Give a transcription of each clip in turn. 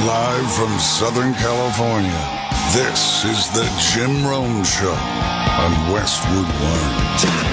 Live from Southern California, this is the Jim Rome Show on Westwood One.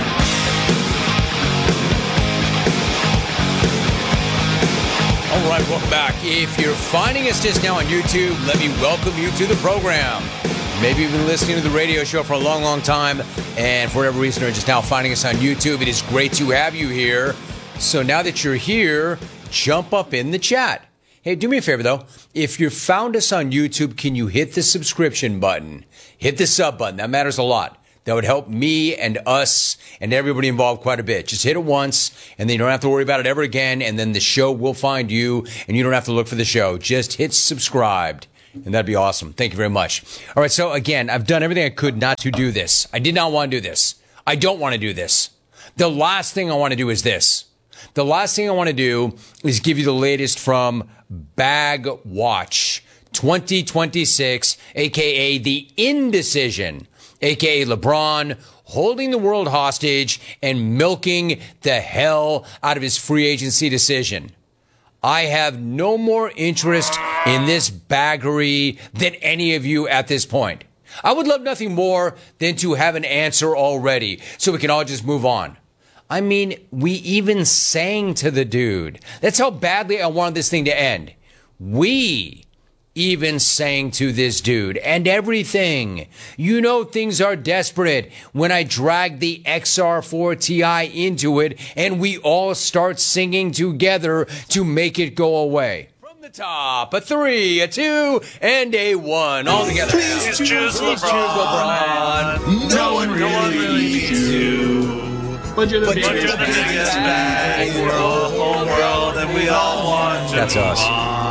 All right, welcome back. If you're finding us just now on YouTube, let me welcome you to the program. Maybe you've been listening to the radio show for a long, long time, and for whatever reason are just now finding us on YouTube. It is great to have you here. So now that you're here, jump up in the chat. Hey, do me a favor, though. If you found us on YouTube, can you hit the subscription button? Hit the sub button. That matters a lot. That would help me and us and everybody involved quite a bit. Just hit it once, and then you don't have to worry about it ever again, and then the show will find you, and you don't have to look for the show. Just hit subscribed, and that'd be awesome. Thank you very much. All right, so again, I've done everything I could not to do this. I did not want to do this. I don't want to do this. The last thing I want to do is this. The last thing I want to do is give you the latest from Bag Watch 2026, a.k.a. the indecision, a.k.a. LeBron holding the world hostage and milking the hell out of his free agency decision. I have no more interest in this baggery than any of you at this point. I would love nothing more than to have an answer already so we can all just move on. I mean, we even sang to the dude. That's how badly I wanted this thing to end. We even sang to this dude and everything. You know things are desperate when I drag the XR4 Ti into it and we all start singing together to make it go away. From the top, a 3, a 2, and a 1. All together. Please choose LeBron. No one really needs you. But you're the biggest bag in the whole world, and we all want you. That's us.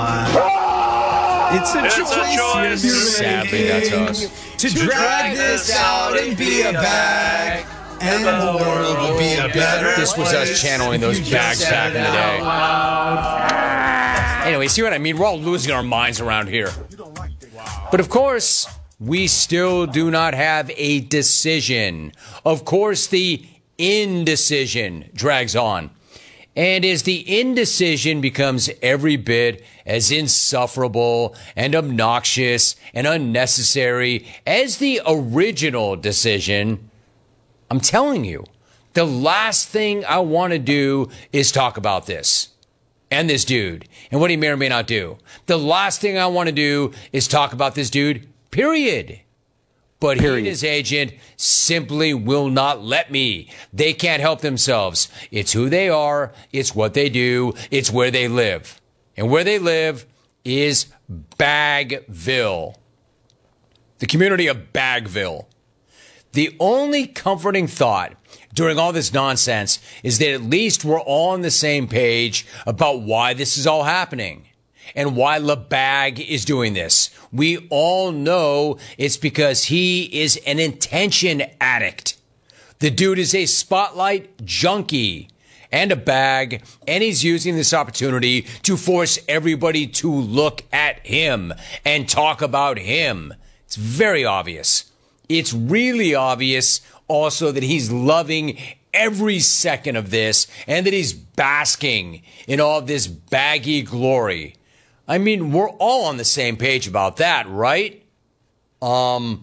It's a choice. Sadly, that's us. To drag this out and be a bag, and the world will be a better This was us place. channeling those bags back in the day. Anyway, see what I mean? We're all losing our minds around here. But of course, we still do not have a decision. Of course, the indecision drags on. And as the indecision becomes every bit as insufferable and obnoxious and unnecessary as the original decision, I'm telling you, the last thing I want to do is talk about this and this dude and what he may or may not do. The last thing I want to do is talk about this dude, period. But he and his agent simply will not let me. They can't help themselves. It's who they are. It's what they do. It's where they live. And where they live is Bagville. The community of Bagville. The only comforting thought during all this nonsense is that at least we're all on the same page about why this is all happening. And why LeBag is doing this. We all know it's because he is an attention addict. The dude is a spotlight junkie and a bag, and he's using this opportunity to force everybody to look at him and talk about him. It's very obvious. It's really obvious also that he's loving every second of this and that he's basking in all of this baggy glory. I mean, we're all on the same page about that, right? No,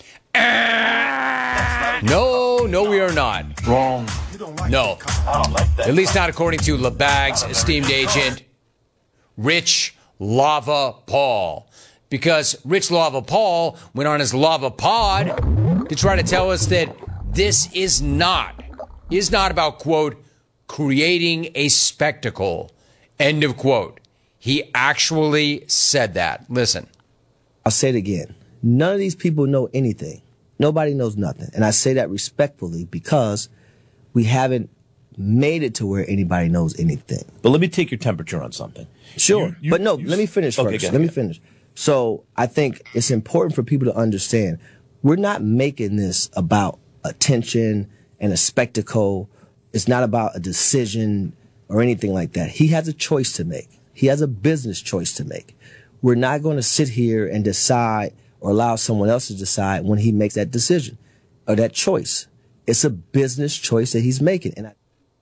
we are not. Wrong. No. At least not according to LeBag's esteemed agent, Rich Lava Paul. Because Rich Lava Paul went on his Lava Pod to try to tell us that this is not about, quote, creating a spectacle, end of quote. He actually said that. Listen. I'll say it again. None of these people know anything. Nobody knows nothing. And I say that respectfully because we haven't made it to where anybody knows anything. But let me take your temperature on something. Sure. Let me finish first. Okay, let me finish. So I think it's important for people to understand we're not making this about attention and a spectacle. It's not about a decision or anything like that. He has a choice to make. He has a business choice to make. We're not going to sit here and decide or allow someone else to decide when he makes that decision or that choice. It's a business choice that he's making. And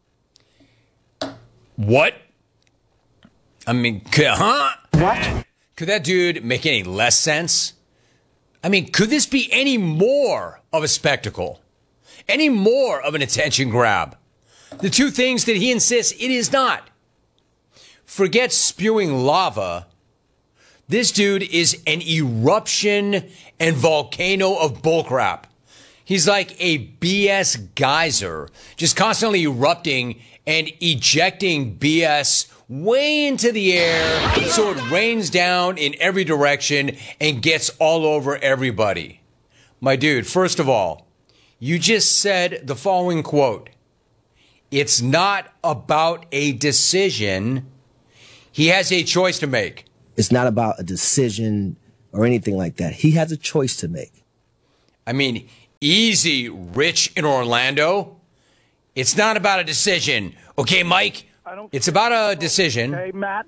What? I mean, huh? What? Could that dude make any less sense? I mean, could this be any more of a spectacle? Any more of an attention grab? The two things that he insists it is not. Forget spewing lava. This dude is an eruption and volcano of bullcrap. He's like a BS geyser, just constantly erupting and ejecting BS way into the air so it rains down in every direction and gets all over everybody. My dude, first of all, you just said the following quote. It's not about a decision. He has a choice to make. It's not about a decision or anything like that. He has a choice to make. I mean, easy, Rich in Orlando. It's not about a decision. Okay, Mike? It's about a decision. Okay, Matt.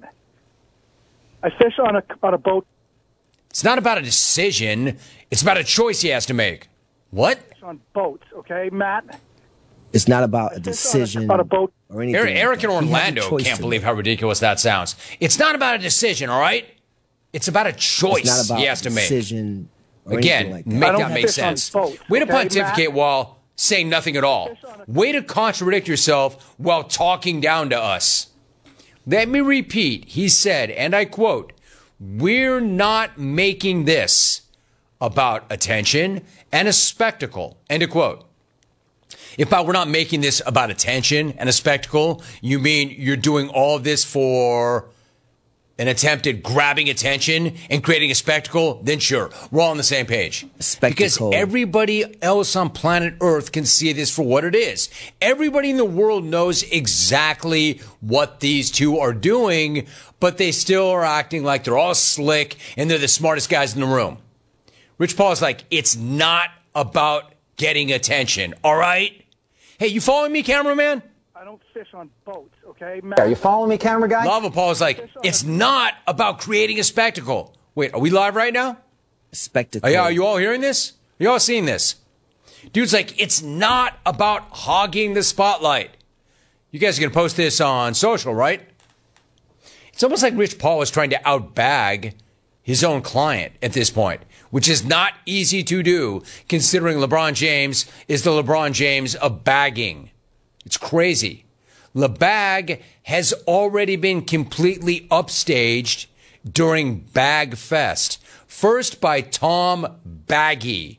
I fish on a boat. It's not about a decision. It's about a choice he has to make. What? Fish on boats, okay, Matt? It's not about a decision on a boat. or anything. Eric in like that. He has a Orlando choice can't to believe make. how ridiculous that sounds. It's not about a decision, all right? It's about a choice It's not about he has to a make. decision or Again, anything like that. make I don't that make fish on sense. boats, Way to okay, pontificate Matt? while saying nothing at all. Way to contradict yourself while talking down to us. Let me repeat. He said, and I quote, "We're not making this about attention and a spectacle." End of quote. If by we're not making this about attention and a spectacle, you mean you're doing all of this for an attempt at grabbing attention and creating a spectacle, then sure, we're all on the same page. Because Spectacle. everybody else on planet Earth can see this for what it is. Everybody in the world knows exactly what these two are doing, but they still are acting like they're all slick and they're the smartest guys in the room. Rich Paul is like, it's not about getting attention, all right? Hey, you following me, cameraman? I don't fish on boats, okay, Matt? Are you following me, camera guy? Lava Paul is like, it's not about creating a spectacle. Wait, are we live right now? Spectacle. Are you all hearing this? Are you all seeing this? Dude's like, it's not about hogging the spotlight. You guys are going to post this on social, right? It's almost like Rich Paul is trying to outbag his own client at this point, which is not easy to do considering LeBron James is the LeBron James of bagging. It's crazy. LeBag has already been completely upstaged during Bag Fest. First by Tom Baggy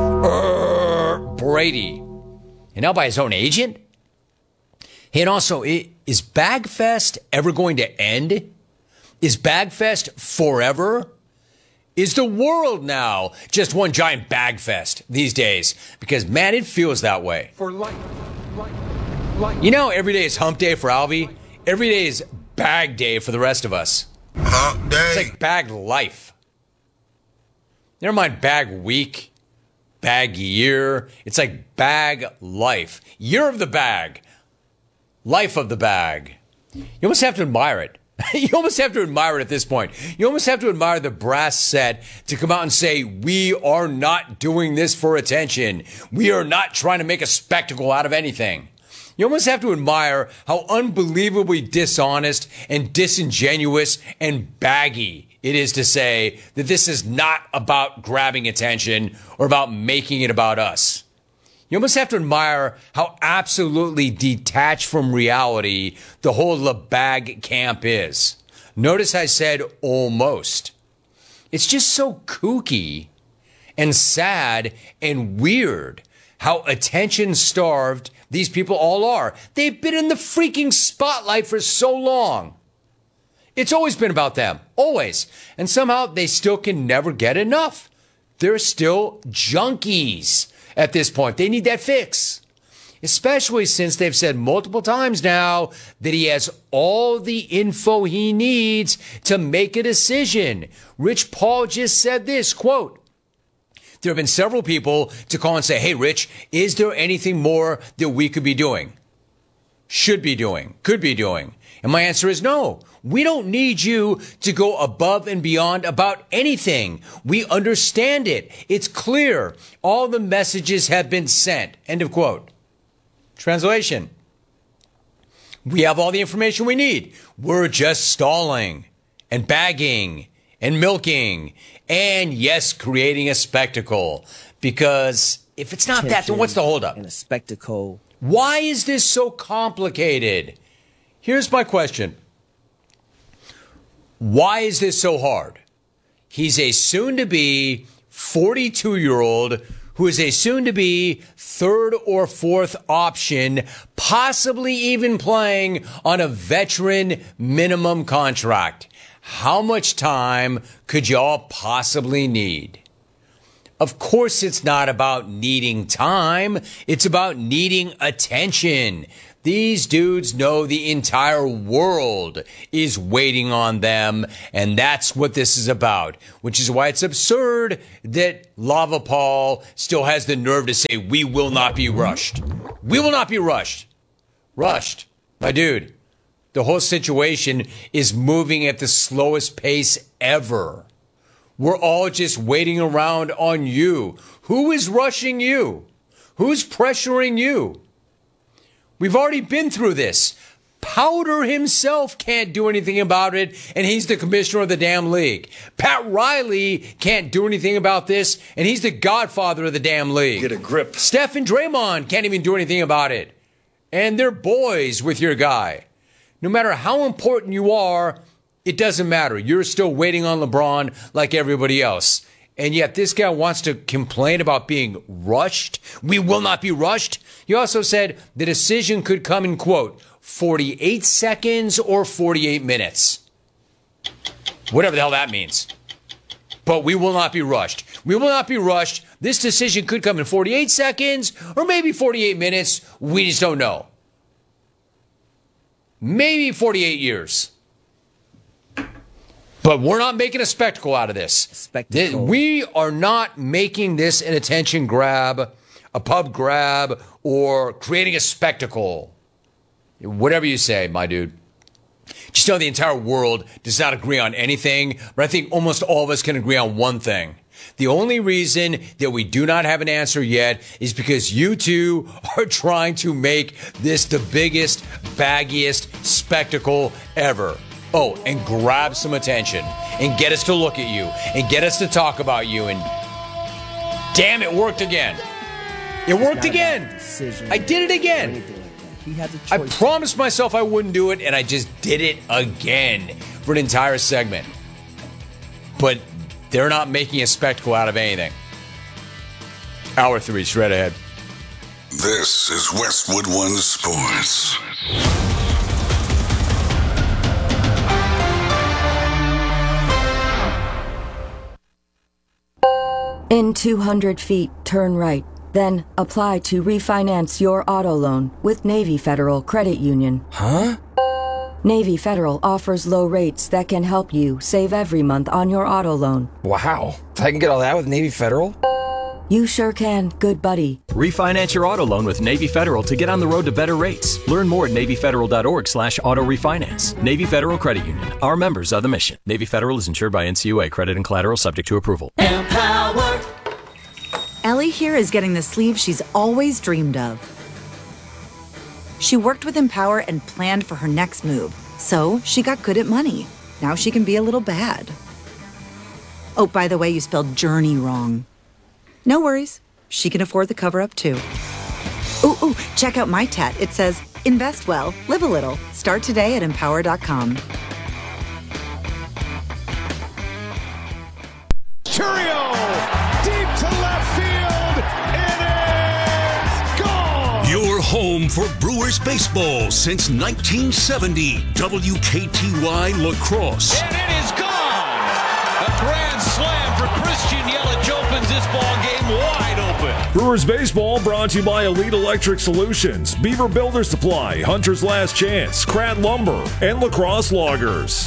Brady, and now by his own agent. And also, is Bag Fest ever going to end? Is Bag Fest forever? Is the world now just one giant bag fest these days? Because, man, it feels that way. For life. You know, every day is hump day for Alvy. Every day is bag day for the rest of us. Hump day. It's like bag life. Never mind bag week, bag year. It's like bag life. Year of the bag. Life of the bag. You almost have to admire it. You almost have to admire it at this point. You almost have to admire the brass set to come out and say, we are not doing this for attention. We are not trying to make a spectacle out of anything. You almost have to admire how unbelievably dishonest and disingenuous and baggy it is to say that this is not about grabbing attention or about making it about us. You almost have to admire how absolutely detached from reality the whole LeBag camp is. Notice I said almost. It's just so kooky and sad and weird how attention-starved these people all are. They've been in the freaking spotlight for so long. It's always been about them. Always. And somehow they still can never get enough. They're still junkies at this point. They need that fix. Especially since they've said multiple times now that he has all the info he needs to make a decision. Rich Paul just said this, quote, there have been several people to call and say, hey, Rich, is there anything more that we could be doing? Should be doing? Could be doing? And my answer is no. We don't need you to go above and beyond about anything. We understand it. It's clear. All the messages have been sent. End of quote. Translation. We have all the information we need. We're just stalling and bagging and milking and, yes, creating a spectacle. Because if it's not that, then what's the holdup? And a spectacle. Why is this so complicated? Here's my question. Why is this so hard? He's a soon-to-be 42-year-old who is a soon-to-be third or fourth option, possibly even playing on a veteran minimum contract. How much time could y'all possibly need? Of course, it's not about needing time. It's about needing attention. These dudes know the entire world is waiting on them, and that's what this is about, which is why it's absurd that Lava Paul still has the nerve to say, we will not be rushed. We will not be rushed. Rushed. My dude, the whole situation is moving at the slowest pace ever. We're all just waiting around on you. Who is rushing you? Who's pressuring you? We've already been through this. Powder himself can't do anything about it, and he's the commissioner of the damn league. Pat Riley can't do anything about this, and he's the godfather of the damn league. Get a grip. Steph and Draymond can't even do anything about it. And they're boys with your guy. No matter how important you are, it doesn't matter. You're still waiting on LeBron like everybody else. And yet this guy wants to complain about being rushed. We will not be rushed. He also said the decision could come in, quote, 48 seconds or 48 minutes. Whatever the hell that means. But we will not be rushed. We will not be rushed. This decision could come in 48 seconds or maybe 48 minutes. We just don't know. Maybe 48 years. But we're not making a spectacle out of this. Spectacle. We are not making this an attention grab, a pub grab, or creating a spectacle. Whatever you say, my dude. Just know the entire world does not agree on anything, but I think almost all of us can agree on one thing. The only reason that we do not have an answer yet is because you two are trying to make this the biggest, baggiest spectacle ever. Oh, and grab some attention and get us to look at you and get us to talk about you. And damn, it worked again. It worked again. I did it again. He has a choice. I promised myself I wouldn't do it, and I just did it again for an entire segment. But they're not making a spectacle out of anything. Hour 3, straight ahead. This is Westwood One Sports. In 200 feet, turn right. Then apply to refinance your auto loan with Navy Federal Credit Union. Huh? Navy Federal offers low rates that can help you save every month on your auto loan. Wow. I can get all that with Navy Federal? You sure can, good buddy. Refinance your auto loan with Navy Federal to get on the road to better rates. Learn more at NavyFederal.org/auto refinance. Navy Federal Credit Union. Our members are the mission. Navy Federal is insured by NCUA. Credit and collateral subject to approval. Empower. Ellie here is getting the sleeve she's always dreamed of. She worked with Empower and planned for her next move, so she got good at money. Now she can be a little bad. Oh, by the way, you spelled journey wrong. No worries. She can afford the cover-up, too. Ooh, check out my tat. It says, invest well, live a little. Start today at Empower.com. Churio! Deep to left field! It is gone! Your home for Brewers baseball since 1970. WKTY Lacrosse. And it is gone! A grand slam for Christian Yelich opens this ball game wide open. Brewers baseball brought to you by Elite Electric Solutions, Beaver Builder Supply, Hunter's Last Chance, Pratt Lumber, and Lacrosse Loggers.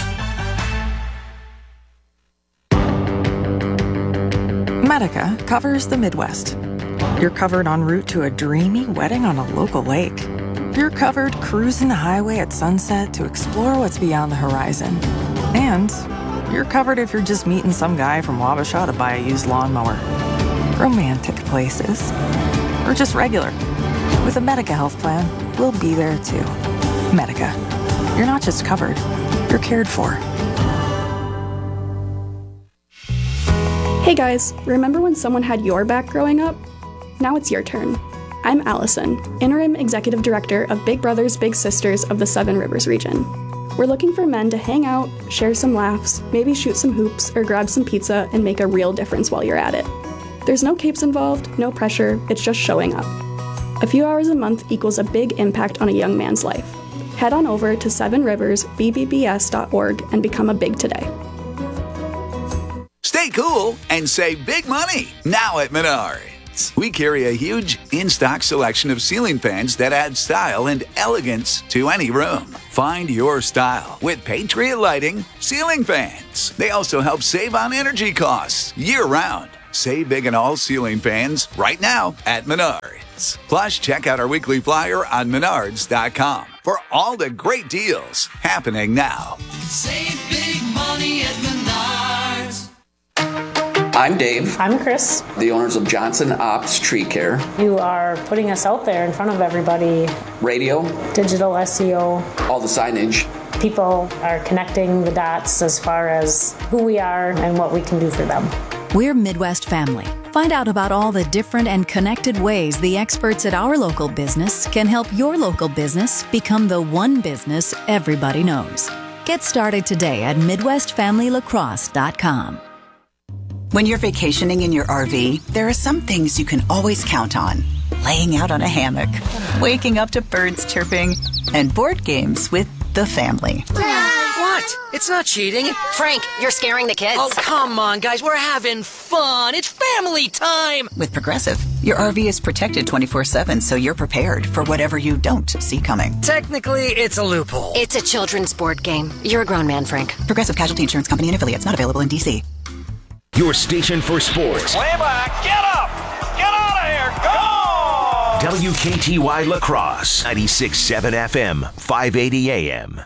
Medica covers the Midwest. You're covered en route to a dreamy wedding on a local lake. You're covered cruising the highway at sunset to explore what's beyond the horizon. And you're covered if you're just meeting some guy from Wabasha to buy a used lawnmower. Romantic places. Or just regular. With a Medica health plan, we'll be there too. Medica. You're not just covered, you're cared for. Hey guys, remember when someone had your back growing up? Now it's your turn. I'm Allison, Interim Executive Director of Big Brothers Big Sisters of the Seven Rivers region. We're looking for men to hang out, share some laughs, maybe shoot some hoops or grab some pizza and make a real difference while you're at it. There's no capes involved, no pressure, it's just showing up. A few hours a month equals a big impact on a young man's life. Head on over to sevenriversbbbs.org and become a Big today. Stay cool and save big money now at Menards. We carry a huge in-stock selection of ceiling fans that add style and elegance to any room. Find your style with Patriot Lighting ceiling fans. They also help save on energy costs year-round. Save big on all ceiling fans right now at Menards. Plus, check out our weekly flyer on Menards.com for all the great deals happening now. Save big money at Menards. I'm Dave. I'm Chris. The owners of Johnson Ops Tree Care. You are putting us out there in front of everybody. Radio. Digital SEO. All the signage. People are connecting the dots as far as who we are and what we can do for them. We're Midwest Family. Find out about all the different and connected ways the experts at our local business can help your local business become the one business everybody knows. Get started today at MidwestFamilyLacrosse.com. When you're vacationing in your RV, there are some things you can always count on. Laying out on a hammock, waking up to birds chirping, and board games with the family. What? It's not cheating. Frank, you're scaring the kids. Oh, come on, guys. We're having fun. It's family time. With Progressive, your RV is protected 24/7, so you're prepared for whatever you don't see coming. Technically, it's a loophole. It's a children's board game. You're a grown man, Frank. Progressive Casualty Insurance Company and affiliates, not available in D.C. Your station for sports. Way back. Get up. Get out of here. Go! WKTY Lacrosse, 96.7 FM, 580 AM.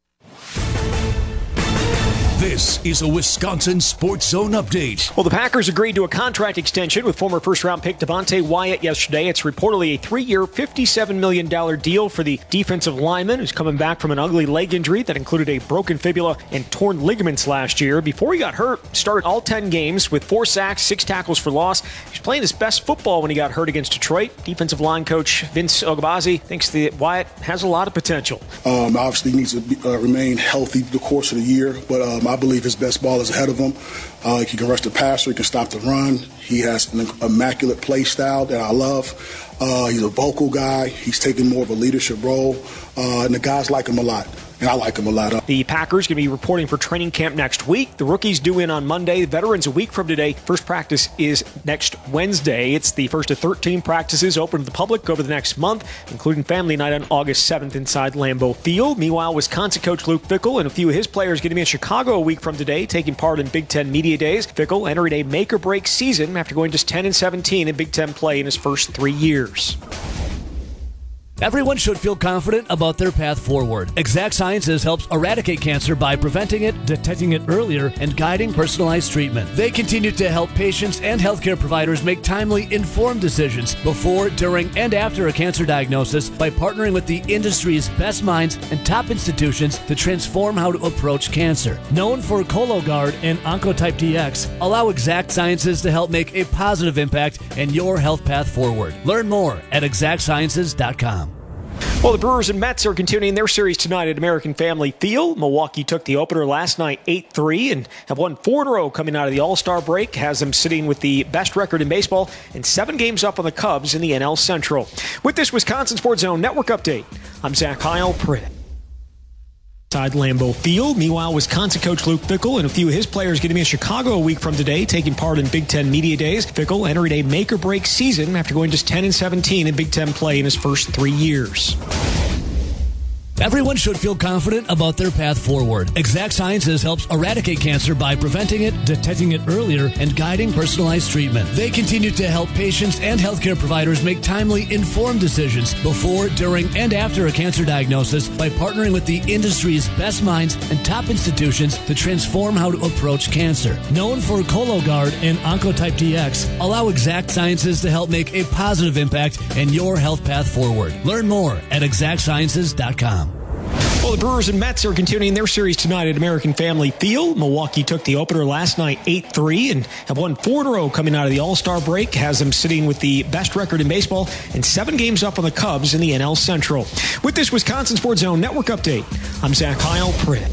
This is a Wisconsin Sports Zone update. Well, the Packers agreed to a contract extension with former first-round pick Devontae Wyatt yesterday. It's reportedly a 3-year, $57 million deal for the defensive lineman who's coming back from an ugly leg injury that included a broken fibula and torn ligaments last year. Before he got hurt, started all 10 games with 4 sacks, 6 tackles for loss. He was playing his best football when he got hurt against Detroit. Defensive line coach Vince Ogbazi thinks that Wyatt has a lot of potential. Obviously, he needs to remain healthy through the course of the year, but I believe his best ball is ahead of him. He can rush the passer. He can stop the run. He has an immaculate play style that I love. He's a vocal guy. He's taking more of a leadership role, and the guys like him a lot. And I like him a lot. The Packers going to be reporting for training camp next week. The rookies due in on Monday. The veterans a week from today. First practice is next Wednesday. It's the first of 13 practices open to the public over the next month, including family night on August 7th inside Lambeau Field. Meanwhile, Wisconsin coach Luke Fickell and a few of his players going to be in Chicago a week from today, taking part in Big Ten Media Days. Fickell entering a make-or-break season after going just 10-17 in Big Ten play in his first 3 years. Everyone should feel confident about their path forward. Exact Sciences helps eradicate cancer by preventing it, detecting it earlier, and guiding personalized treatment. They continue to help patients and healthcare providers make timely, informed decisions before, during, and after a cancer diagnosis by partnering with the industry's best minds and top institutions to transform how to approach cancer. Known for Cologuard and Oncotype DX, allow Exact Sciences to help make a positive impact in your health path forward. Learn more at exactsciences.com. Well, the Brewers and Mets are continuing their series tonight at American Family Field. Milwaukee took the opener last night 8-3 and have won 4 in a row coming out of the All-Star break. Has them sitting with the best record in baseball and 7 games up on the Cubs in the NL Central. With this Wisconsin Sports Zone Network update, I'm Zach Heil. Inside Lambeau Field. Meanwhile, Wisconsin coach Luke Fickell and a few of his players going to be in Chicago a week from today, taking part in Big Ten Media Days. Fickell entered a make-or-break season after going just 10-17 in Big Ten play in his first 3 years. Everyone should feel confident about their path forward. Exact Sciences helps eradicate cancer by preventing it, detecting it earlier, and guiding personalized treatment. They continue to help patients and healthcare providers make timely, informed decisions before, during, and after a cancer diagnosis by partnering with the industry's best minds and top institutions to transform how to approach cancer. Known for Cologuard and Oncotype DX, allow Exact Sciences to help make a positive impact in your health path forward. Learn more at exactsciences.com. Well, the Brewers and Mets are continuing their series tonight at American Family Field. Milwaukee took the opener last night 8-3 and have won 4 in a row coming out of the All-Star break. Has them sitting with the best record in baseball and 7 games up on the Cubs in the NL Central. With this Wisconsin Sports Zone Network update, I'm Zach Heil.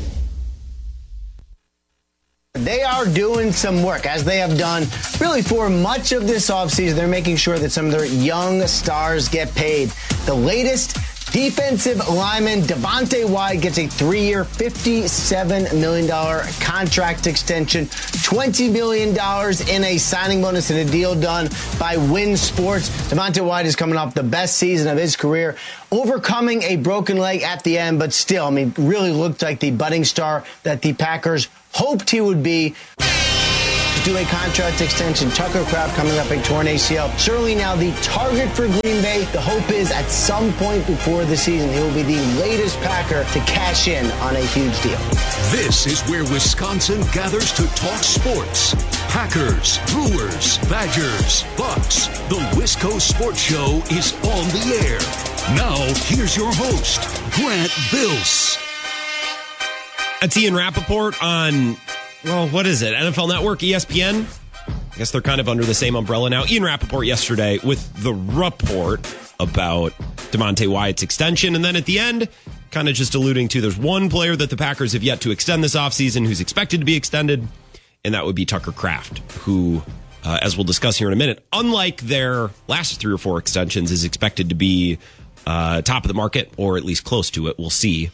They are doing some work, as they have done really for much of this offseason. They're making sure that some of their young stars get paid. The latest defensive lineman Devontae Wyatt gets a 3-year, $57 million contract extension, $20 million in a signing bonus, and a deal done by Win Sports. Devontae Wyatt is coming off the best season of his career, overcoming a broken leg at the end, but still, really looked like the budding star that the Packers hoped he would be. To do a contract extension, Tucker Kraft coming up a torn ACL. Certainly now the target for Green Bay. The hope is at some point before the season, he will be the latest Packer to cash in on a huge deal. This is where Wisconsin gathers to talk sports. Packers, Brewers, Badgers, Bucks. The Wisco Sports Show is on the air. Now, here's your host, Grant Bills. That's Ian Rappaport on, well, what is it? NFL Network, ESPN? I guess they're kind of under the same umbrella now. Ian Rappaport yesterday with the report about Devontae Wyatt's extension. And then at the end, kind of just alluding to there's one player that the Packers have yet to extend this offseason who's expected to be extended, and that would be Tucker Kraft, who, as we'll discuss here in a minute, unlike their last 3 or 4 extensions, is expected to be top of the market, or at least close to it. We'll see.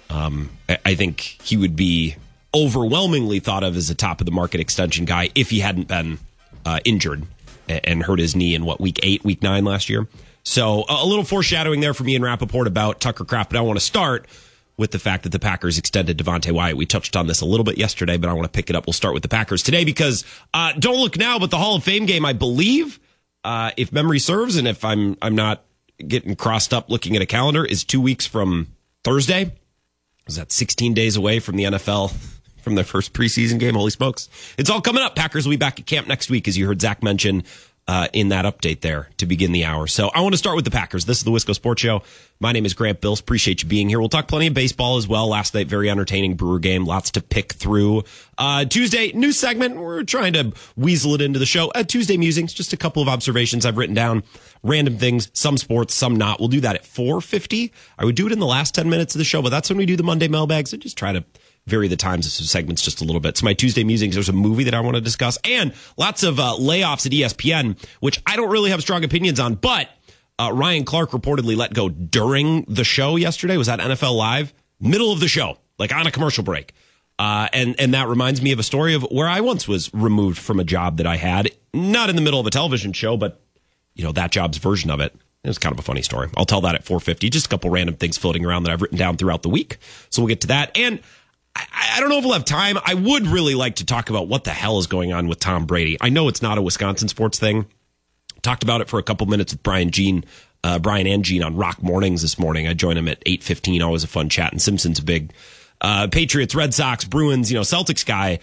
I think he would be overwhelmingly thought of as a top of the market extension guy if he hadn't been injured and hurt his knee in week 8, week 9 last year. So a little foreshadowing there from Ian Rappaport about Tucker Kraft, but I want to start with the fact that the Packers extended Devontae Wyatt. We touched on this a little bit yesterday, but I want to pick it up. We'll start with the Packers today because don't look now, but the Hall of Fame game, I believe, if memory serves, and if I'm not getting crossed up looking at a calendar, is 2 weeks from Thursday. Is that 16 days away from the NFL, from their first preseason game? Holy smokes. It's all coming up. Packers will be back at camp next week, as you heard Zach mention in that update there to begin the hour. So I want to start with the Packers. This is the Wisco Sports Show. My name is Grant Bills. Appreciate you being here. We'll talk plenty of baseball as well. Last night, very entertaining Brewer game. Lots to pick through. Tuesday, new segment. We're trying to weasel it into the show. Tuesday Musings, just a couple of observations I've written down. Random things, some sports, some not. We'll do that at 4:50. I would do it in the last 10 minutes of the show, but that's when we do the Monday mailbags. I just try to vary the times of some segments just a little bit. So my Tuesday Musings, there's a movie that I want to discuss, and lots of layoffs at ESPN, which I don't really have strong opinions on, but Ryan Clark reportedly let go during the show yesterday. Was that NFL Live? Middle of the show, like on a commercial break. And that reminds me of a story of where I once was removed from a job that I had, not in the middle of a television show, but that job's version of it. It was kind of a funny story. I'll tell that at 4:50. Just a couple random things floating around that I've written down throughout the week. So we'll get to that. And I don't know if we'll have time. I would really like to talk about what the hell is going on with Tom Brady. I know it's not a Wisconsin sports thing. Talked about it for a couple minutes with Brian and Gene on Rock Mornings this morning. I joined him at 8:15. Always a fun chat. And Simpson's a big Patriots, Red Sox, Bruins, Celtics guy.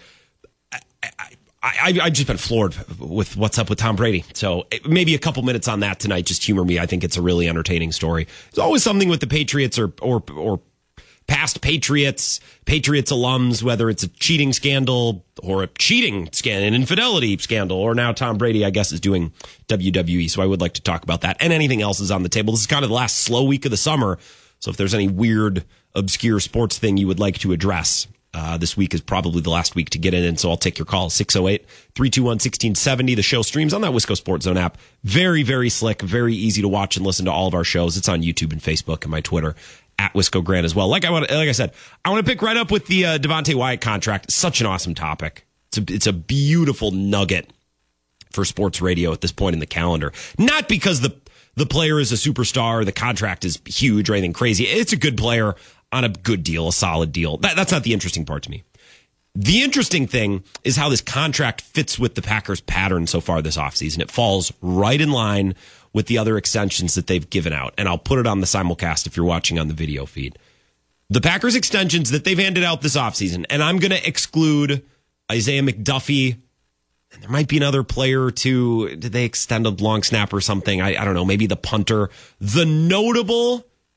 I've just been floored with what's up with Tom Brady. So maybe a couple minutes on that tonight. Just humor me. I think it's a really entertaining story. There's always something with the Patriots or past Patriots alums, whether it's a cheating scandal or a cheating scandal, an infidelity scandal, or now Tom Brady, I guess, is doing WWE. So I would like to talk about that. And anything else is on the table. This is kind of the last slow week of the summer. So if there's any weird, obscure sports thing you would like to address, this week is probably the last week to get in. And so I'll take your call, 608-321-1670. The show streams on that Wisco Sports Zone app. Very, very slick, very easy to watch and listen to all of our shows. It's on YouTube and Facebook and my Twitter at Wisco Grant as well. Like I said, I want to pick right up with the Devontae Wyatt contract. Such an awesome topic. It's a beautiful nugget for sports radio at this point in the calendar. Not because the player is a superstar, the contract is huge or anything crazy. It's a good player on a good deal, a solid deal. That's not the interesting part to me. The interesting thing is how this contract fits with the Packers' pattern so far this offseason. It falls right in line with the other extensions that they've given out. And I'll put it on the simulcast if you're watching on the video feed. The Packers extensions that they've handed out this offseason, and I'm going to exclude Isaiah McDuffie, and there might be another player or two. Did they extend a long snap or something? I don't know. Maybe the punter. The notable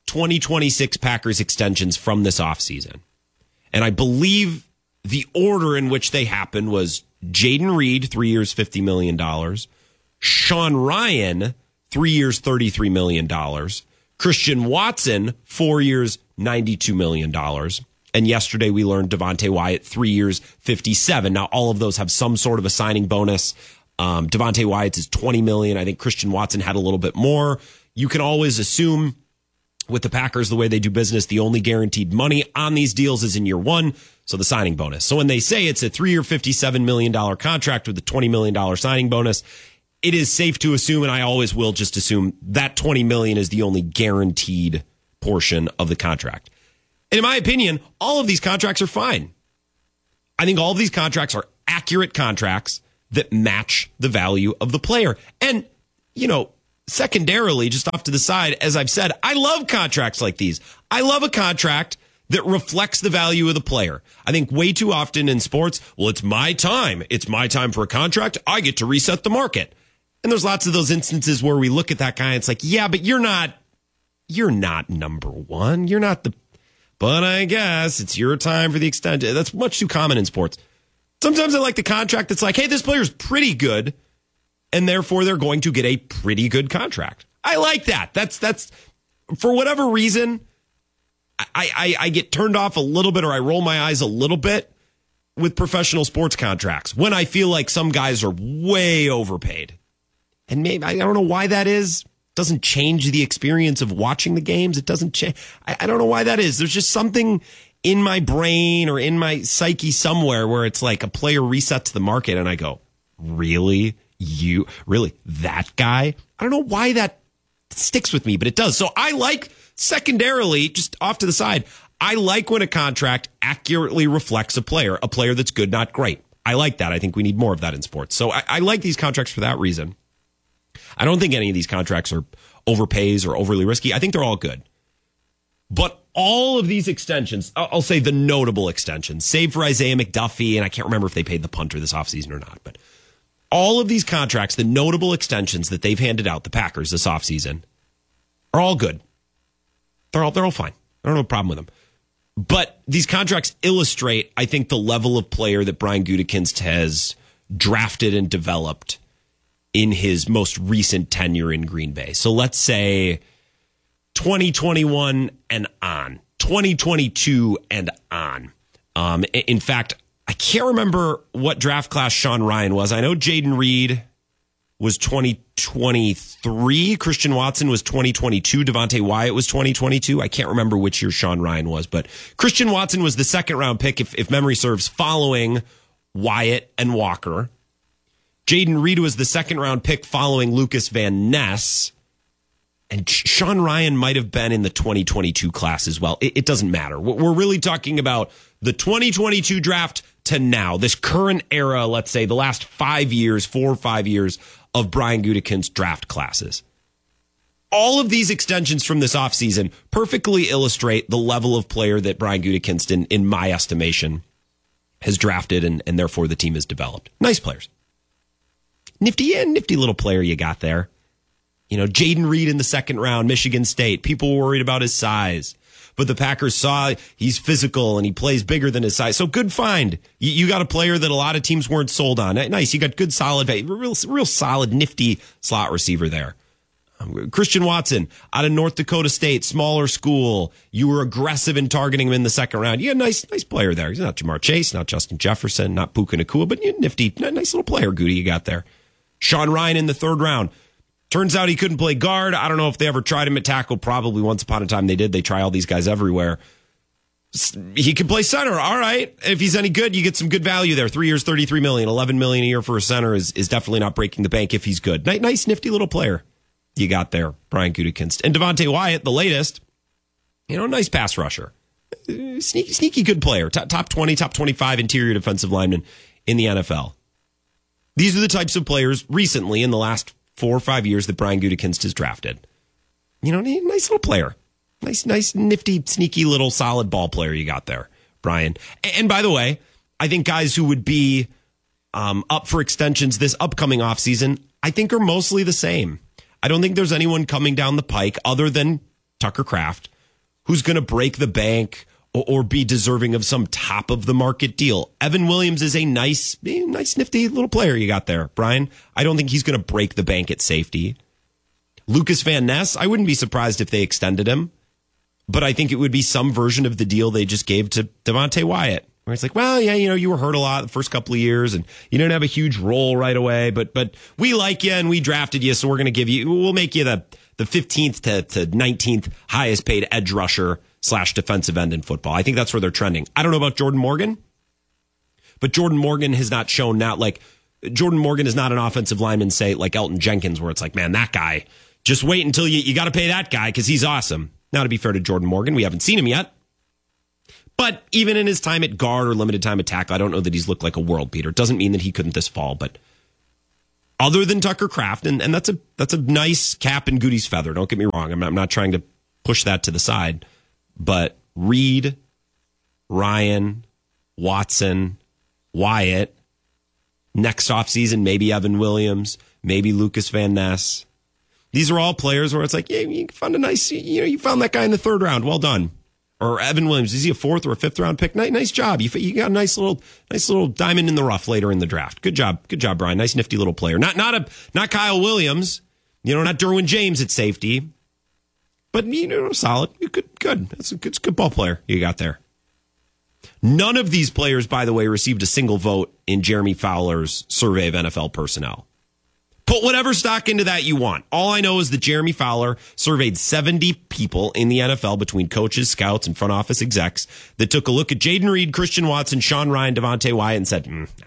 2026 Packers extensions from this offseason. And I believe the order in which they happened was Jayden Reed, 3 years, $50 million. Sean Ryan, 3 years, $33 million. Christian Watson, 4 years, $92 million. And yesterday we learned Devontae Wyatt, 3 years, $57. Now, all of those have some sort of a signing bonus. Devontae Wyatt's is $20 million. I think Christian Watson had a little bit more. You can always assume with the Packers, the way they do business, the only guaranteed money on these deals is in year one. So the signing bonus. So when they say it's a 3-year, $57 million contract with a $20 million signing bonus, it is safe to assume, and I always will just assume, that $20 million is the only guaranteed portion of the contract. And in my opinion, all of these contracts are fine. I think all of these contracts are accurate contracts that match the value of the player. And, you know, secondarily, just off to the side, as I've said, I love contracts like these. I love a contract that reflects the value of the player. I think way too often in sports, well, it's my time. It's my time for a contract. I get to reset the market. And there's lots of those instances where we look at that guy and it's like, yeah, but you're not number one. You're not but I guess it's your time for the extension. That's much too common in sports. Sometimes I like the contract that's like, hey, this player's pretty good, and therefore they're going to get a pretty good contract. I like that. That's for whatever reason, I get turned off a little bit, or I roll my eyes a little bit with professional sports contracts when I feel like some guys are way overpaid. And maybe, I don't know why that is. Doesn't change the experience of watching the games. It doesn't change. I don't know why that is. There's just something in my brain or in my psyche somewhere where it's like a player resets the market and I go, really? That guy? I don't know why that sticks with me, but it does. So I like, secondarily, just off to the side, I like when a contract accurately reflects a player that's good, not great. I like that. I think we need more of that in sports. So I like these contracts for that reason. I don't think any of these contracts are overpays or overly risky. I think they're all good. But all of these extensions, I'll say the notable extensions, save for Isaiah McDuffie, and I can't remember if they paid the punter this offseason or not, but all of these contracts, the notable extensions that they've handed out, the Packers this offseason, are all good. They're all fine. I don't have a problem with them. But these contracts illustrate, I think, the level of player that Brian Gutekunst has drafted and developed in his most recent tenure in Green Bay. So let's say 2021 and on, 2022 and on. In fact, I can't remember what draft class Sean Ryan was. I know Jayden Reed was 2023. Christian Watson was 2022. Devontae Wyatt was 2022. I can't remember which year Sean Ryan was, but Christian Watson was the second round pick, if memory serves, following Wyatt and Walker. Jayden Reed was the second round pick following Lucas Van Ness. And Sean Ryan might have been in the 2022 class as well. It doesn't matter. We're really talking about the 2022 draft to now, this current era, let's say the last 4 or 5 years of Brian Gutekunst's draft classes. All of these extensions from this offseason perfectly illustrate the level of player that Brian Gutekunst, in my estimation, has drafted and therefore the team has developed. Nice players. Nifty little player you got there. You know, Jayden Reed in the second round, Michigan State. People were worried about his size. But the Packers saw he's physical and he plays bigger than his size. So good find. You got a player that a lot of teams weren't sold on. Nice. You got good, solid, real solid, nifty slot receiver there. Christian Watson out of North Dakota State, smaller school. You were aggressive in targeting him in the second round. You had a nice player there. He's not Jamar Chase, not Justin Jefferson, not Puka Nacua, but nifty, nice little player, Goody, you got there. Sean Ryan in the third round. Turns out he couldn't play guard. I don't know if they ever tried him at tackle. Probably once upon a time they did. They try all these guys everywhere. He can play center. All right. If he's any good, you get some good value there. 3 years, $33 million, $11 million a year for a center is definitely not breaking the bank if he's good. Nice, nifty little player you got there, Brian Gutekunst. And Devontae Wyatt, the latest, nice pass rusher. Sneaky good player. Top 20, top 25 interior defensive lineman in the NFL. These are the types of players recently in the last 4 or 5 years that Brian Gutekunst has drafted. Nice little player. Nice, nifty, sneaky little solid ball player you got there, Brian. And by the way, I think guys who would be up for extensions this upcoming offseason, I think are mostly the same. I don't think there's anyone coming down the pike other than Tucker Kraft who's going to break the bank or be deserving of some top of the market deal. Evan Williams is a nice, nifty little player you got there, Brian. I don't think he's going to break the bank at safety. Lucas Van Ness, I wouldn't be surprised if they extended him, but I think it would be some version of the deal they just gave to Devontae Wyatt, where it's like, well, yeah, you were hurt a lot the first couple of years and you didn't have a huge role right away, but we like you and we drafted you, so we're going to we'll make you the 15th to 19th highest paid edge rusher / defensive end in football. I think that's where they're trending. I don't know about Jordan Morgan, but Jordan Morgan has not shown Jordan Morgan is not an offensive lineman, say, like Elton Jenkins, where it's like, man, that guy, just wait until you got to pay that guy because he's awesome. Now, to be fair to Jordan Morgan, we haven't seen him yet. But even in his time at guard or limited time at tackle, I don't know that he's looked like a world beater. It doesn't mean that he couldn't this fall, but other than Tucker Kraft, and that's a nice cap and Goody's feather. Don't get me wrong. I'm not trying to push that to the side. But Reed, Ryan, Watson, Wyatt, next offseason, maybe Evan Williams, maybe Lucas Van Ness. These are all players where it's like, yeah, you found you found that guy in the 3rd round. Well done. Or Evan Williams, is he a 4th or a 5th round pick? Nice job. You got a nice little diamond in the rough later in the draft. Good job, Brian. Nice nifty little player. Not Kyle Williams, not Derwin James at safety. But, solid. Good. That's a good ball player you got there. None of these players, by the way, received a single vote in Jeremy Fowler's survey of NFL personnel. Put whatever stock into that you want. All I know is that Jeremy Fowler surveyed 70 people in the NFL between coaches, scouts, and front office execs that took a look at Jaden Reed, Christian Watson, Sean Ryan, Devontae Wyatt, and said, nah.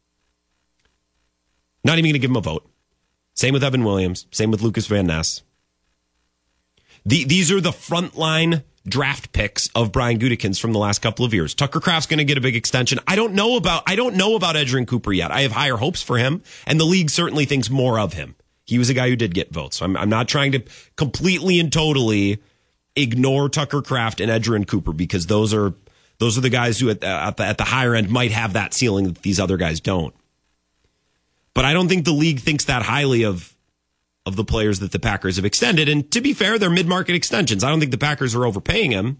Not even going to give him a vote. Same with Evan Williams. Same with Lucas Van Ness. These are the frontline draft picks of Brian Gutekunst from the last couple of years. Tucker Kraft's going to get a big extension. I don't know about Edgerrin Cooper yet. I have higher hopes for him, and the league certainly thinks more of him. He was a guy who did get votes. So I'm not trying to completely and totally ignore Tucker Kraft and Edgerrin Cooper because those are the guys who at the higher end might have that ceiling that these other guys don't. But I don't think the league thinks that highly of the players that the Packers have extended. And to be fair, they're mid-market extensions. I don't think the Packers are overpaying him.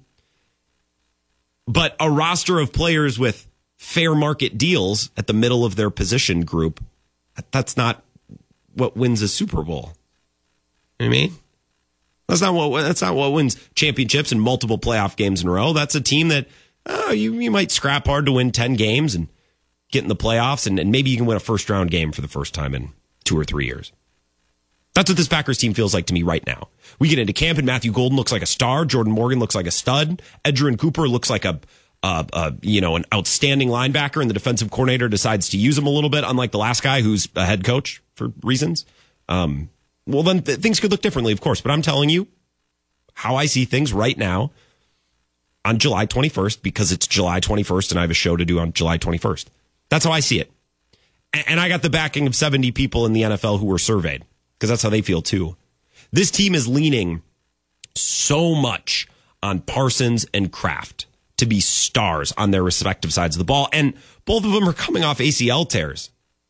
But a roster of players with fair market deals at the middle of their position group, that's not what wins a Super Bowl. You know what I mean? That's not what wins championships and multiple playoff games in a row. That's a team that you might scrap hard to win 10 games and get in the playoffs, and maybe you can win a first-round game for the first time in 2 or 3 years. That's what this Packers team feels like to me right now. We get into camp and Matthew Golden looks like a star. Jordan Morgan looks like a stud. Edgerrin Cooper looks like an outstanding linebacker, and the defensive coordinator decides to use him a little bit, unlike the last guy who's a head coach for reasons. Well, then things could look differently, of course. But I'm telling you how I see things right now on July 21st, because it's July 21st and I have a show to do on July 21st. That's how I see it. And I got the backing of 70 people in the NFL who were surveyed, because that's how they feel too. This team is leaning so much on Parsons and Kraft to be stars on their respective sides of the ball, and both of them are coming off ACL tears.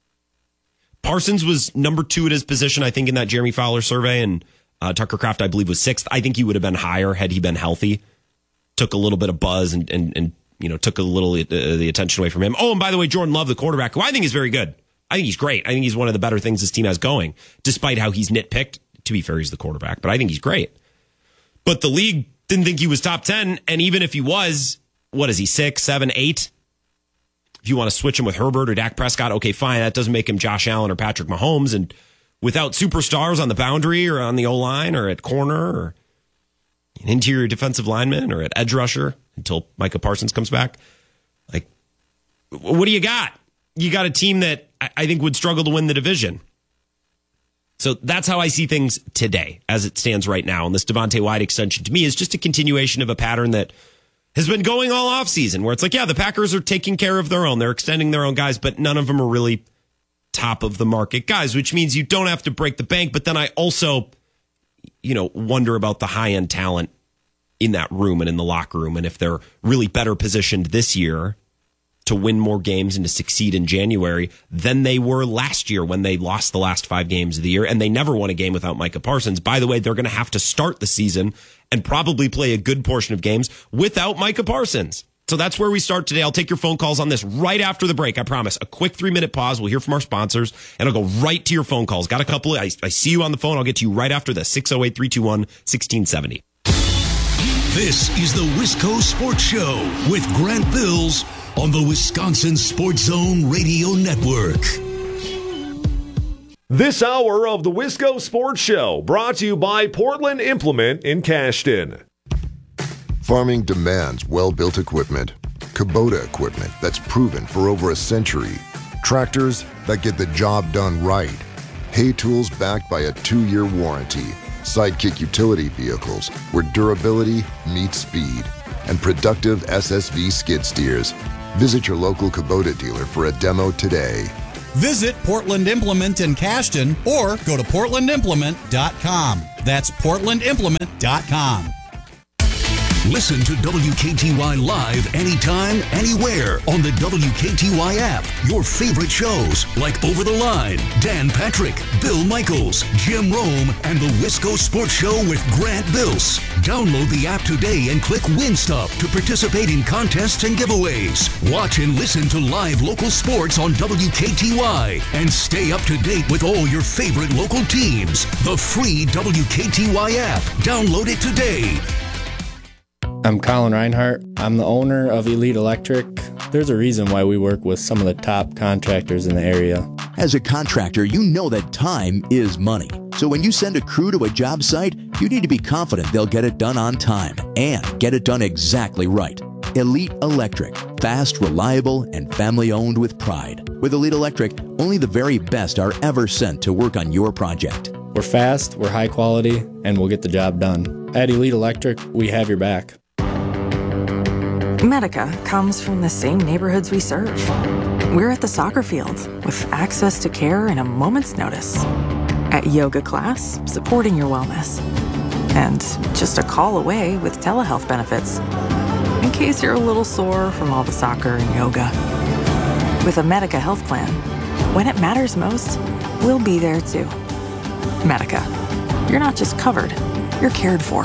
Parsons was number 2 at his position, I think, in that Jeremy Fowler survey, and Tucker Kraft, I believe, was 6th. I think he would have been higher had he been healthy. Took a little bit of buzz and took a little the attention away from him. Oh, and by the way, Jordan Love, the quarterback, who I think is very good. I think he's great. I think he's one of the better things this team has going, despite how he's nitpicked. To be fair, he's the quarterback, but I think he's great. But the league didn't think he was top 10, and even if he was, what is he, 6, 7, 8? If you want to switch him with Herbert or Dak Prescott, okay, fine. That doesn't make him Josh Allen or Patrick Mahomes. And without superstars on the boundary or on the O-line or at corner or an interior defensive lineman or at edge rusher until Micah Parsons comes back, like, what do you got? You got a team that I think would struggle to win the division. So that's how I see things today as it stands right now. And this Devontae Wyatt extension to me is just a continuation of a pattern that has been going all offseason, where it's like, yeah, the Packers are taking care of their own. They're extending their own guys, but none of them are really top of the market guys, which means you don't have to break the bank. But then I also, wonder about the high end talent in that room and in the locker room. And if they're really better positioned this year to win more games and to succeed in January than they were last year when they lost the last 5 games of the year, and they never won a game without Micah Parsons. By the way, they're going to have to start the season and probably play a good portion of games without Micah Parsons. So that's where we start today. I'll take your phone calls on this right after the break. I promise. A quick 3-minute pause. We'll hear from our sponsors, and I'll go right to your phone calls. Got a couple. I see you on the phone. I'll get to you right after this. 608-321-1670. This is the Wisco Sports Show with Grant Bills on the Wisconsin Sports Zone Radio Network. This hour of the Wisco Sports Show brought to you by Portland Implement in Cashton. Farming demands well-built equipment. Kubota equipment that's proven for over a century. Tractors that get the job done right. Hay tools backed by a 2-year warranty. Sidekick utility vehicles where durability meets speed. And productive SSV skid steers. Visit your local Kubota dealer for a demo today. Visit Portland Implement in Cashton or go to portlandimplement.com. That's portlandimplement.com. Listen to WKTY live anytime, anywhere on the WKTY app. Your favorite shows like Over the Line, Dan Patrick, Bill Michaels, Jim Rome, and the Wisco Sports Show with Grant Bills. Download the app today and click Win Stuff to participate in contests and giveaways. Watch and listen to live local sports on WKTY and stay up to date with all your favorite local teams. The free WKTY app. Download it today. I'm Colin Reinhart. I'm the owner of Elite Electric. There's a reason why we work with some of the top contractors in the area. As a contractor, you know that time is money. So when you send a crew to a job site, you need to be confident they'll get it done on time and get it done exactly right. Elite Electric. Fast, reliable, and family-owned with pride. With Elite Electric, only the very best are ever sent to work on your project. We're fast, we're high quality, and we'll get the job done. At Elite Electric, we have your back. Medica comes from the same neighborhoods we serve. We're at the soccer field with access to care in a moment's notice. At yoga class, supporting your wellness. And just a call away with telehealth benefits. In case you're a little sore from all the soccer and yoga. With a Medica health plan, when it matters most, we'll be there too. Medica. You're not just covered, you're cared for.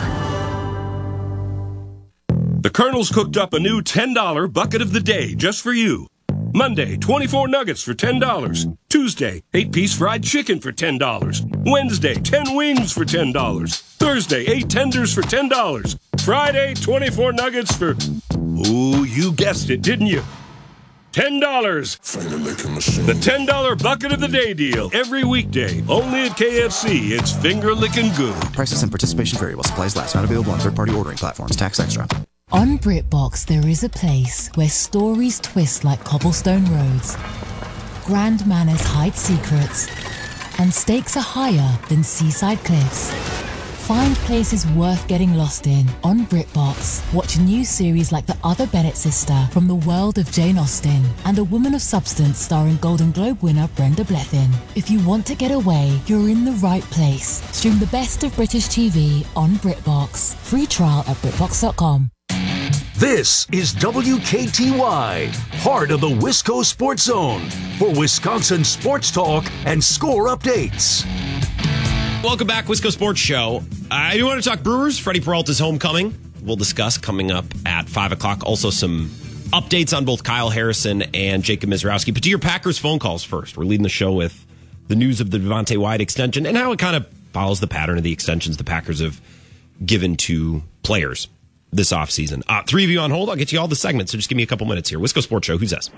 The Colonel's cooked up a new $10 bucket of the day just for you. Monday, 24 nuggets for $10. Tuesday, 8-piece fried chicken for $10. Wednesday, 10 wings for $10. Thursday, 8 tenders for $10. Friday, 24 nuggets for... Ooh, you guessed it, didn't you? $10. The $10 bucket of the day deal. Every weekday. Only at KFC. It's finger licking good. Prices and participation variable. Supplies last. Not available on third-party ordering platforms. Tax extra. On BritBox, there is a place where stories twist like cobblestone roads, grand manners hide secrets, and stakes are higher than seaside cliffs. Find places worth getting lost in on BritBox. Watch a new series like The Other Bennett Sister from the world of Jane Austen and A Woman of Substance starring Golden Globe winner Brenda Blethyn. If you want to get away, you're in the right place. Stream the best of British TV on BritBox. Free trial at BritBox.com. This is WKTY, heart of the Wisco Sports Zone, for Wisconsin sports talk and score updates. Welcome back, Wisco Sports Show. I do want to talk Brewers. Freddie Peralta's homecoming. We'll discuss coming up at 5 o'clock. Also some updates on both Kyle Harrison and Jacob Mizrowski. But to your Packers phone calls first. We're leading the show with the news of the Devontae Wyatt extension and how it kind of follows the pattern of the extensions the Packers have given to players this offseason. 3 of you on hold. I'll get you all the segments, so just give me a couple minutes here. Wisco Sports Show. Who's this?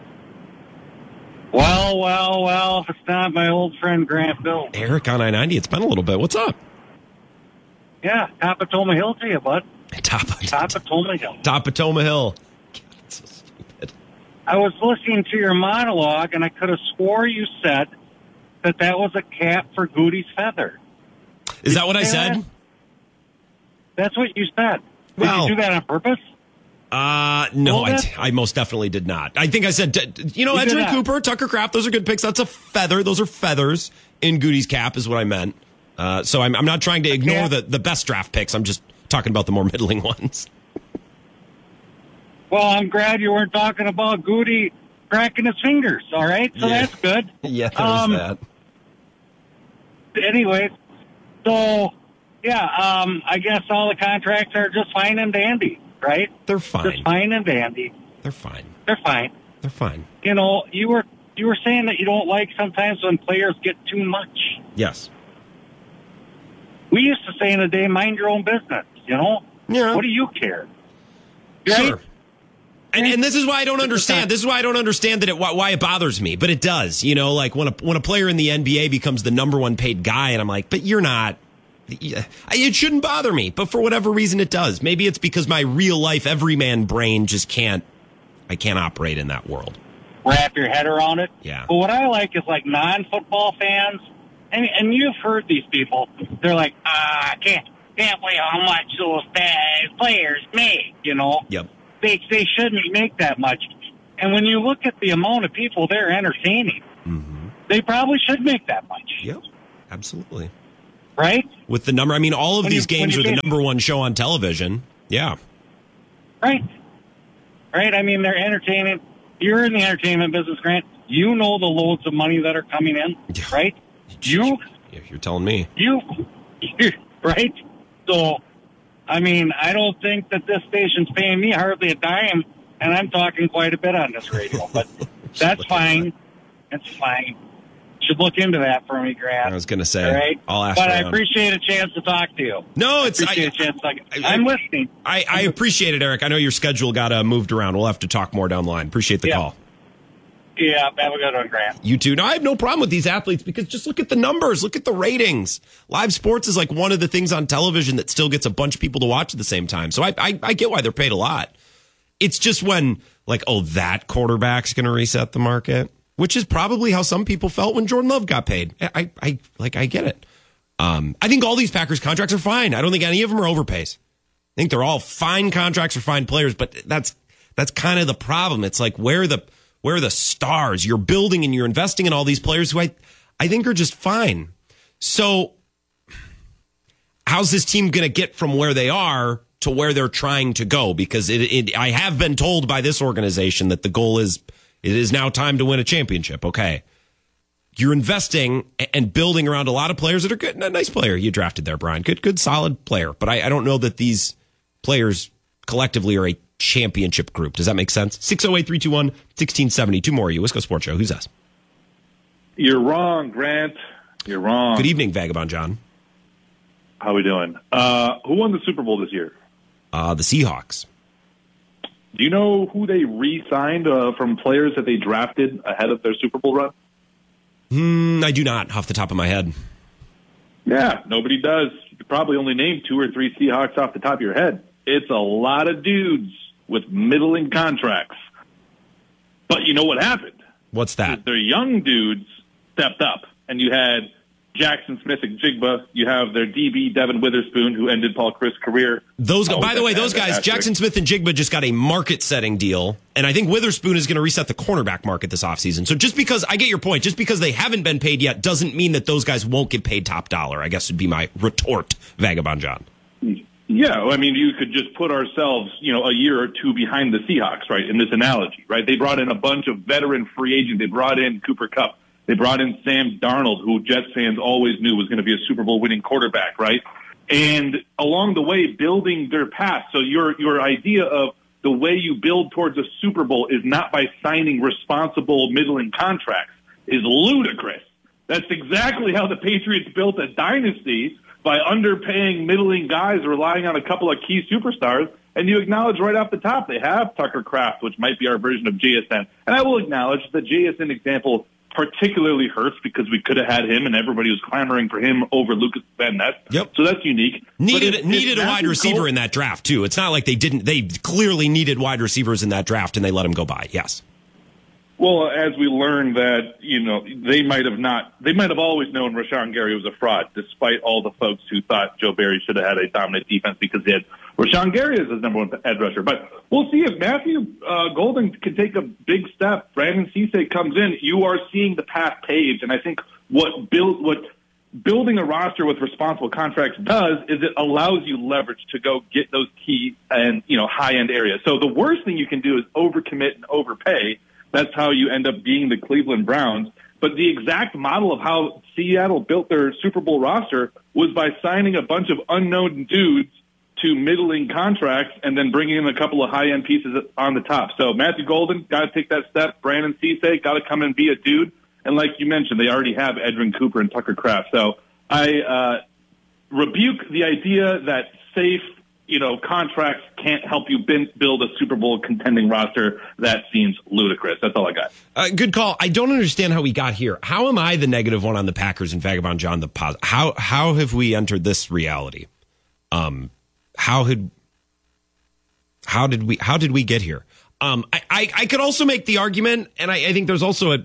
Well, if it's not my old friend Grant Bill. Eric on I-90. It's been a little bit. What's up? Yeah, Top Potomac Hill to you, bud. Top Potomac Hill. Top Potomac Hill. God, that's so stupid. I was listening to your monologue, and I could have swore you said that was a cap for Goody's feather. Is that what I said? That's what you said. Did you do that on purpose? No, I most definitely did not. I think I said, Edgerrin Cooper, Tucker Kraft, those are good picks. That's a feather. Those are feathers in Goody's cap is what I meant. So I'm not trying to ignore the best draft picks. I'm just talking about the more middling ones. Well, I'm glad you weren't talking about Goody cracking his fingers, all right? So that's good. Yeah, there's that. Anyway, so, I guess all the contracts are just fine and dandy, right? They're fine. Just fine and dandy. They're fine. They're fine. They're fine. You know, you were saying that you don't like sometimes when players get too much. Yes. We used to say in the day, mind your own business, you know? Yeah. What do you care? Sure. Right? And this is why I don't understand. This is why I don't understand why it bothers me. But it does. You know, like when a player in the NBA becomes the number one paid guy, and I'm like, but you're not. It shouldn't bother me. But for whatever reason, it does. Maybe it's because my real life everyman brain just can't. I can't operate in that world. Wrap your head around it. Yeah. But what I like is like non-football fans, and you've heard these people. They're like, I can't believe how much those players make. You know. Yep. They shouldn't make that much. And when you look at the amount of people they're entertaining, they probably should make that much. Yep, absolutely. Right? With the number, I mean, all of these games are the number one show on television. Yeah. Right. Right? I mean, they're entertaining. You're in the entertainment business, Grant. You know the loads of money that are coming in, right? You're telling me. Right? So, I mean, I don't think that this station's paying me hardly a dime, and I'm talking quite a bit on this radio, but that's fine. That's fine. Should look into that for me, Grant. I was going to say, right? I'll ask but around. I appreciate a chance to talk to you. No, I'm listening. I appreciate it, Eric. I know your schedule got moved around. We'll have to talk more down the line. Appreciate the call. Yeah, have a good one, Grant. You too. No, I have no problem with these athletes because just look at the numbers. Look at the ratings. Live sports is like one of the things on television that still gets a bunch of people to watch at the same time. So I get why they're paid a lot. It's just when, like, that quarterback's going to reset the market, which is probably how some people felt when Jordan Love got paid. I get it. I think all these Packers contracts are fine. I don't think any of them are overpays. I think they're all fine contracts for fine players, but that's kind of the problem. It's like, where are the stars? You're building and you're investing in all these players who I think are just fine. So how's this team going to get from where they are to where they're trying to go? Because I have been told by this organization that the goal is it is now time to win a championship. Okay. You're investing and building around a lot of players that are good. A nice player you drafted there, Brian. Good, solid player. But I don't know that these players collectively are a championship group. Does that make sense? 608-321-1670. Two more of you. Wisco Sports Show. Who's this? You're wrong, Grant. You're wrong. Good evening, Vagabond John. How we doing? Who won the Super Bowl this year? The Seahawks. Do you know who they re-signed from players that they drafted ahead of their Super Bowl run? I do not, off the top of my head. Yeah, nobody does. You could probably only name 2 or 3 Seahawks off the top of your head. It's a lot of dudes with middling contracts. But you know what happened? What's that? Their young dudes stepped up, and you had Jackson Smith and Jigba. You have their DB, Devin Witherspoon, who ended Paul Chris' career. By the way, those guys, Jackson Smith and Jigba just got a market-setting deal, and I think Witherspoon is going to reset the cornerback market this offseason. So just because, I get your point, just because they haven't been paid yet doesn't mean that those guys won't get paid top dollar, I guess would be my retort, Vagabond John. Yeah, I mean, you could just put ourselves, a year or two behind the Seahawks, right, in this analogy, right? They brought in a bunch of veteran free agents. They brought in Cooper Kupp. They brought in Sam Darnold, who Jets fans always knew was going to be a Super Bowl winning quarterback, right? And along the way, building their path. So your idea of the way you build towards a Super Bowl is not by signing responsible middling contracts is ludicrous. That's exactly how the Patriots built a dynasty, by underpaying middling guys, relying on a couple of key superstars. And you acknowledge right off the top, they have Tucker Kraft, which might be our version of JSN. And I will acknowledge the JSN example particularly hurts because we could have had him and everybody was clamoring for him over Lucas Van Ness. Yep. So that's unique. Needed a wide receiver in that draft too. It's not like they didn't. They clearly needed wide receivers in that draft and they let him go by. Yes. Well, as we learned that, they might have always known Rashawn Gary was a fraud, despite all the folks who thought Joe Barry should have had a dominant defense because he had Rashawn Gary as his number one edge rusher. But we'll see if Matthew Golden can take a big step. Brandon Cisse comes in. You are seeing the path paved. And I think what building a roster with responsible contracts does is it allows you leverage to go get those key and, high-end areas. So the worst thing you can do is overcommit and overpay. That's how you end up being the Cleveland Browns. But the exact model of how Seattle built their Super Bowl roster was by signing a bunch of unknown dudes to middling contracts and then bringing in a couple of high-end pieces on the top. So Matthew Golden, got to take that step. Brandon Cisse, got to come and be a dude. And like you mentioned, they already have Edwin Cooper and Tucker Kraft. So I rebuke the idea that safe, contracts can't help you build a Super Bowl contending roster. That seems ludicrous. That's all I got. Good call. I don't understand how we got here. How am I the negative one on the Packers and Vagabond John the positive? How have we entered this reality? How did we get here? I could also make the argument, and I think there's also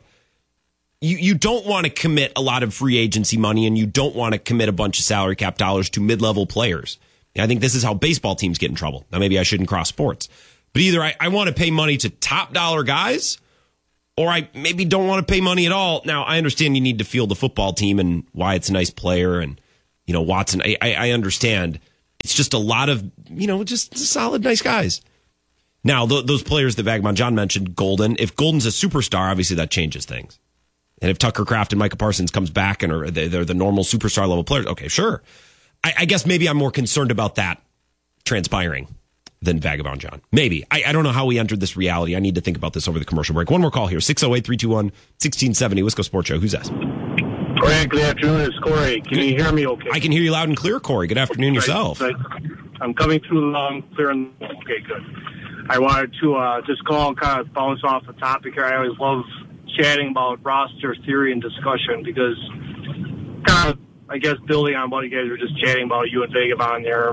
you don't want to commit a lot of free agency money, and you don't want to commit a bunch of salary cap dollars to mid-level players. I think this is how baseball teams get in trouble. Now, maybe I shouldn't cross sports, but either I want to pay money to top dollar guys, or I maybe don't want to pay money at all. Now, I understand you need to field the football team and why it's a nice player, and Watson. I understand. It's just a lot of just solid, nice guys. Now, those players that Vagabond John mentioned, Golden. If Golden's a superstar, obviously that changes things. And if Tucker Kraft and Micah Parsons comes back and they're the normal superstar level players, okay, sure. I guess maybe I'm more concerned about that transpiring than Vagabond John. Maybe. I don't know how we entered this reality. I need to think about this over the commercial break. One more call here. 608-321-1670. Wisco Sports Show. Who's that? Greg, good afternoon. It's Corey. Can you hear me okay? I can hear you loud and clear, Corey. Good afternoon yourself. I'm coming through long, clear and okay, good. I wanted to just call and kind of bounce off the topic here. I always love chatting about roster theory and discussion because kind of, I guess, building on what you guys were just chatting about, you and Vagabond there,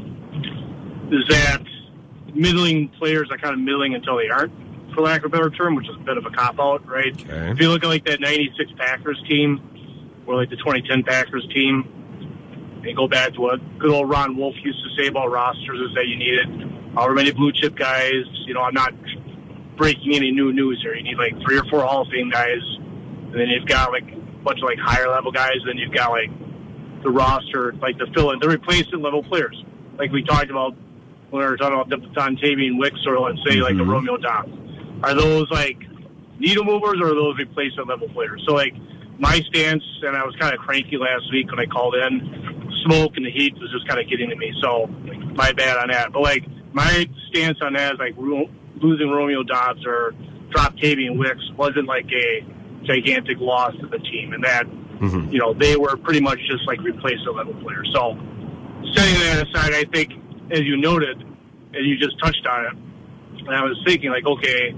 is that middling players are kind of middling until they aren't, for lack of a better term, which is a bit of a cop-out, right? Okay. If you look at, like, that 96 Packers team, or, like, the 2010 Packers team, and you go back to what good old Ron Wolf used to say about rosters is that you needed however many blue-chip guys. I'm not breaking any new news here. You need, like, 3 or 4 Hall of Fame guys, and then you've got, like, a bunch of, like, higher-level guys, and then you've got, like, the roster, like, the fill-in, the replacement-level players. Like we talked about when we were talking about the Dontavian Wicks or, let's say, like, the Romeo Dobbs. Are those, like, needle movers or are those replacement-level players? So, like, my stance, and I was kind of cranky last week when I called in, smoke and the heat was just kind of getting to me, so my bad on that. But, like, my stance on that is, like, losing Romeo Dobbs or Dontavian Wicks wasn't, like, a gigantic loss to the team, and that, they were pretty much just, like, replacement-level players. So, setting that aside, I think, as you noted, and you just touched on it, and I was thinking, like, okay,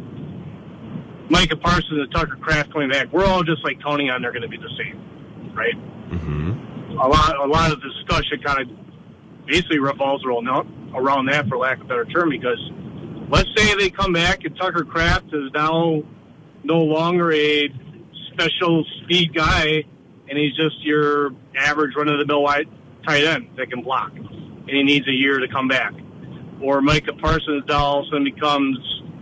Micah Parsons and Tucker Kraft coming back, we're all just, like, counting on they're going to be the same, right? Mm-hmm. A lot of discussion kind of basically revolves around that, for lack of a better term, because let's say they come back and Tucker Kraft is now no longer a special speed guy, and he's just your average run-of-the-mill wide tight end that can block, and he needs a year to come back. Or Micah Parsons all of a sudden becomes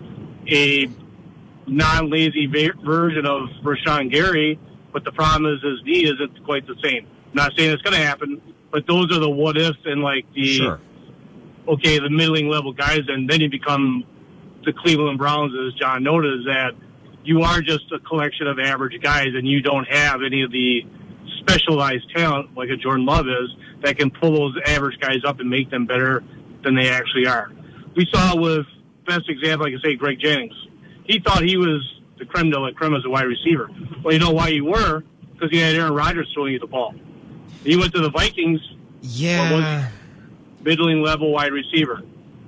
a non-lazy version of Rashawn Gary, but the problem is his knee isn't quite the same. I'm not saying it's going to happen, but those are the what-ifs and, like, the, okay, the middling-level guys, and then you become the Cleveland Browns, as John noted, is that you are just a collection of average guys, and you don't have any of the specialized talent, like a Jordan Love is, that can pull those average guys up and make them better than they actually are. We saw with, best example, like I say, Greg Jennings. He thought he was the creme de la creme as a wide receiver. Well, you know why you were? Because he had Aaron Rodgers throwing you the ball. He went to the Vikings. Yeah. Middling level wide receiver.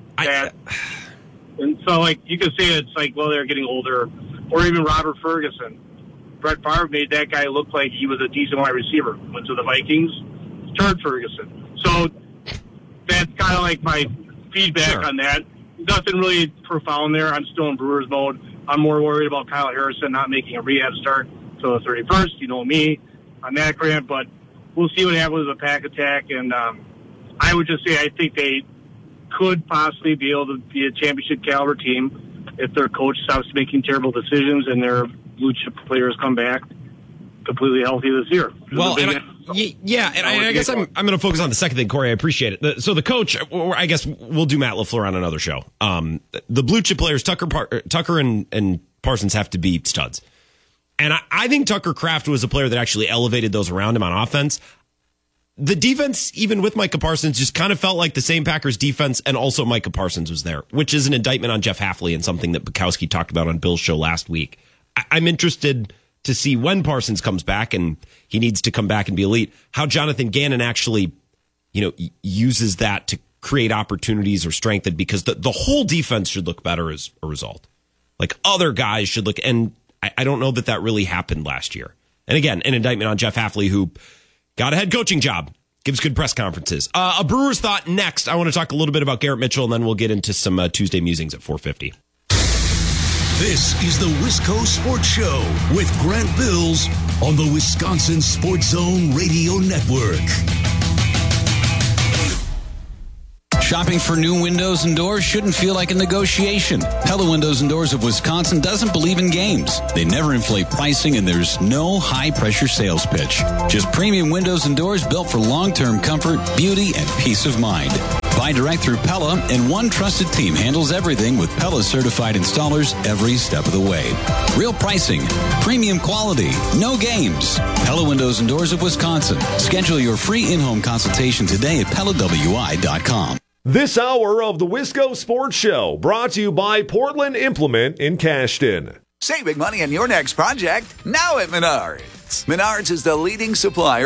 And so, like, you could say it's like, well, they're getting older. Or even Robert Ferguson. Brett Favre made that guy look like he was a decent wide receiver. Went to the Vikings, turned Ferguson. So that's kind of like my feedback on that. Nothing really profound there. I'm still in Brewers mode. I'm more worried about Kyle Harrison not making a rehab start till the 31st. You know me on that, Grant. But we'll see what happens with the Pack Attack. And I would just say I think they could possibly be able to be a championship caliber team if their coach stops making terrible decisions and their blue chip players come back completely healthy this year. Well, Yeah, and I guess I'm going to focus on the second thing, Corey. I appreciate it. So the coach, I guess we'll do Matt LaFleur on another show. The blue chip players, Tucker and Parsons have to be studs. And I think Tucker Kraft was a player that actually elevated those around him on offense. The defense, even with Micah Parsons, just kind of felt like the same Packers defense, and also Micah Parsons was there, which is an indictment on Jeff Hafley and something that Bukowski talked about on Bill's show last week. I'm interested to see when Parsons comes back, and he needs to come back and be elite, how Jonathan Gannon actually, uses that to create opportunities or strengthen, because the whole defense should look better as a result. Like, other guys should look, and I don't know that really happened last year. And again, an indictment on Jeff Hafley, who got a head coaching job, gives good press conferences. A Brewers thought next. I want to talk a little bit about Garrett Mitchell, and then we'll get into some Tuesday musings at 4:50. This is the Wisco Sports Show with Grant Bills on the Wisconsin Sports Zone Radio Network. Shopping for new windows and doors shouldn't feel like a negotiation. Pella Windows and Doors of Wisconsin doesn't believe in games. They never inflate pricing, and there's no high-pressure sales pitch. Just premium windows and doors built for long-term comfort, beauty, and peace of mind. Buy direct through Pella, and one trusted team handles everything with Pella-certified installers every step of the way. Real pricing, premium quality, no games. Pella Windows and Doors of Wisconsin. Schedule your free in-home consultation today at PellaWI.com. This hour of the Wisco Sports Show brought to you by Portland Implement in Cashton. Save big money on your next project now at Menards. Menards is the leading supplier